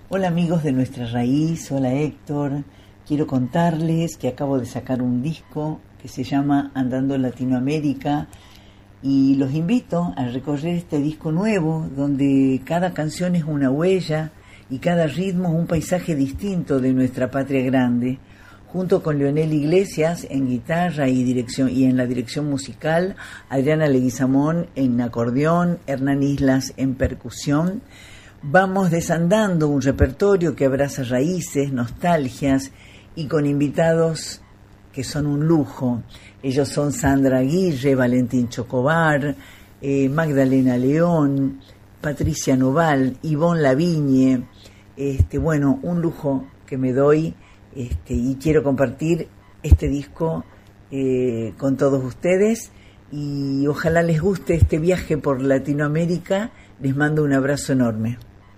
Hola amigos de Nuestra Raíz, hola Héctor. Quiero contarles que acabo de sacar un disco que se llama Andando Latinoamérica y los invito a recorrer este disco nuevo donde cada canción es una huella y cada ritmo es un paisaje distinto de nuestra patria grande. Junto con Leonel Iglesias en guitarra y dirección y en la dirección musical, Adriana Leguizamón en acordeón, Hernán Islas en percusión. Vamos desandando un repertorio que abraza raíces, nostalgias y con invitados que son un lujo. Ellos son Sandra Aguirre, Valentín Chocobar, Magdalena León, Patricia Noval, Ivonne Lavigne. Un lujo que me doy y quiero compartir este disco con todos ustedes y ojalá les guste este viaje por Latinoamérica. Les mando un abrazo enorme.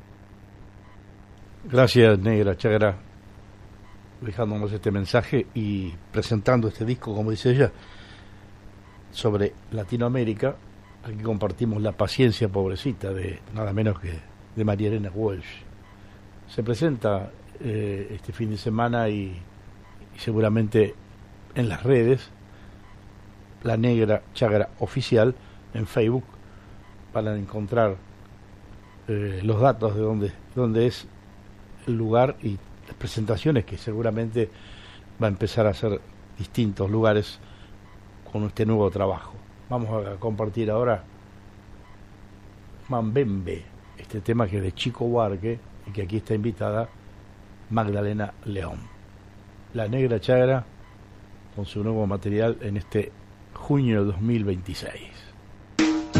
Gracias, Negra Chagra, dejándonos este mensaje y presentando este disco, como dice ella, sobre Latinoamérica. Aquí compartimos La paciencia pobrecita, de nada menos que de María Elena Walsh. Se presenta este fin de semana y seguramente en las redes, La Negra Chagra Oficial, en Facebook, para encontrar los datos de dónde es el lugar y las presentaciones, que seguramente va a empezar a ser distintos lugares con este nuevo trabajo. Vamos a compartir ahora Mambembe, este tema que es de Chico Buarque y que aquí está invitada Magdalena León. La Negra Chagra con su nuevo material en este junio de 2026.